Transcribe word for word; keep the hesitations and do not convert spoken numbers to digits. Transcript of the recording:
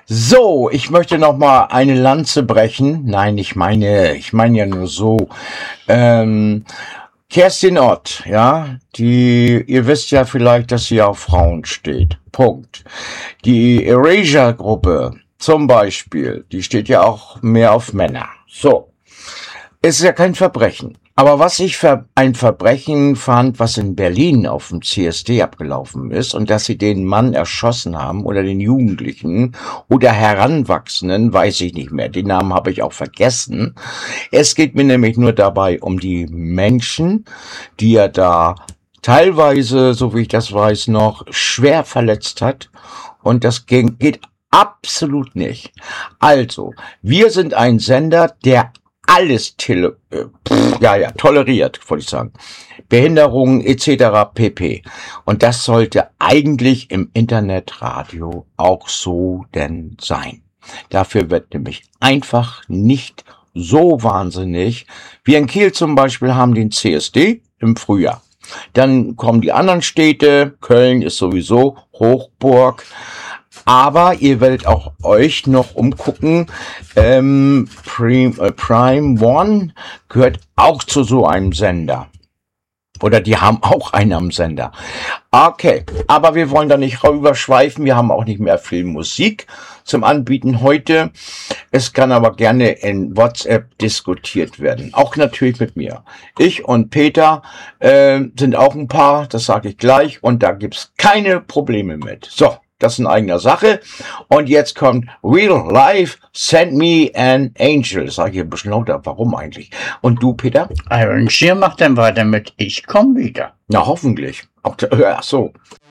So, ich möchte noch mal eine Lanze brechen. Nein, ich meine, ich meine ja nur so. Ähm, Kerstin Ott, ja, die, ihr wisst ja vielleicht, dass sie auf Frauen steht. Punkt. Die Erasure-Gruppe zum Beispiel, die steht ja auch mehr auf Männer. So, ist ja kein Verbrechen. Aber was ich für ein Verbrechen fand, was in Berlin auf dem C S D abgelaufen ist, und dass sie den Mann erschossen haben oder den Jugendlichen oder Heranwachsenden, weiß ich nicht mehr. Den Namen habe ich auch vergessen. Es geht mir nämlich nur dabei um die Menschen, die er da teilweise, so wie ich das weiß, noch schwer verletzt hat. Und das ging, geht absolut nicht. Also, wir sind ein Sender, der alles tele, äh, pff, ja, ja, toleriert, wollte ich sagen. Behinderungen et cetera pp. Und das sollte eigentlich im Internetradio auch so denn sein. Dafür wird nämlich einfach nicht so wahnsinnig. Wir in Kiel zum Beispiel haben den C S D im Frühjahr. Dann kommen die anderen Städte. Köln ist sowieso Hochburg. Aber ihr werdet auch euch noch umgucken. Ähm, Prime, äh, Prime One gehört auch zu so einem Sender. Oder die haben auch einen am Sender. Okay, aber wir wollen da nicht rüberschweifen. Wir haben auch nicht mehr viel Musik zum Anbieten heute. Es kann aber gerne in WhatsApp diskutiert werden. Auch natürlich mit mir. Ich und Peter äh, sind auch ein Paar, das sage ich gleich. Und da gibt's keine Probleme mit. So. Das ist in eigener Sache. Und jetzt kommt Real Life, Send Me an Angel. Das sage ich ein bisschen lauter. Warum eigentlich? Und du, Peter? Iron Shear macht dann weiter mit Ich komm wieder. Na, hoffentlich. Ach so.